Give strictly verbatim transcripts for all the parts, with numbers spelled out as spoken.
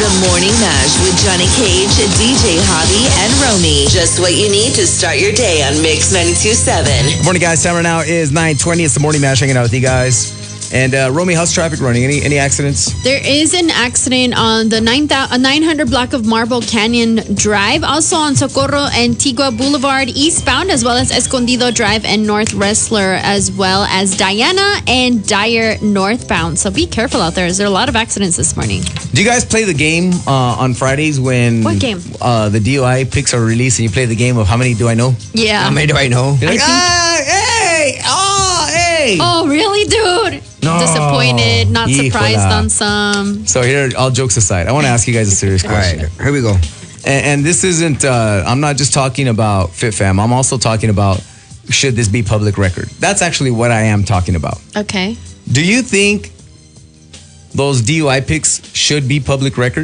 The Morning Mash with Johnny Cage, D J Hobby, and Romy. Just what you need to start your day on Mix ninety-two point seven. Good morning, guys. Time right now is nine twenty. It's the Morning Mash hanging out with you guys. And uh, Romy, how's traffic running? Any any accidents? There is an accident on the nine hundred block of Marble Canyon Drive. Also on Socorro Antigua Boulevard eastbound, as well as Escondido Drive and North Wrestler, as well as Diana and Dyer northbound. So be careful out there. There are a lot of accidents this morning. Do you guys play the game uh, on Fridays when What game? Uh, the D U I picks are released and you play the game of how many do I know? Yeah. How many do I know? You're like, ah, hey, oh, hey. Oh, really, dude? No. Disappointed, not Hijola. surprised on some. So here, all jokes aside, I want to ask you guys a serious All question. right, here we go. And, and this isn't, uh, I'm not just talking about FitFam. I'm also talking about, should this be public record? That's actually what I am talking about. Okay. Do you think those D U I picks should be public record?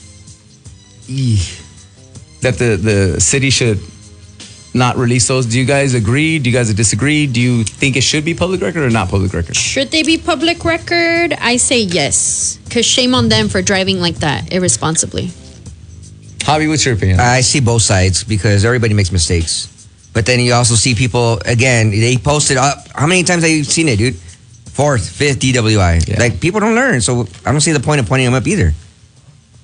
That the, the city should not release those? Do you guys agree? Do you guys disagree? Do you think it should be public record or not public record? Should they be public record? I say yes. Because shame on them for driving like that irresponsibly. Javi, what's your opinion? I see both sides because everybody makes mistakes. But then you also see people, again, they posted up. How many times have you seen it, dude? Fourth, fifth D W I. Yeah. Like, people don't learn. So I don't see the point of pointing them up either.